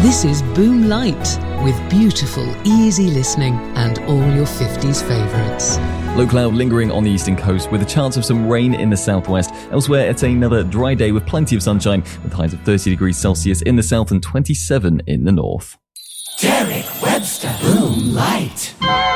This is Boom Light, with beautiful, easy listening and all your 50s favourites. Low cloud lingering on the eastern coast with a chance of some rain in the southwest. Elsewhere, it's another dry day with plenty of sunshine, with highs of 30 degrees Celsius in the south and 27 in the north. Derek Webster, Boom Light.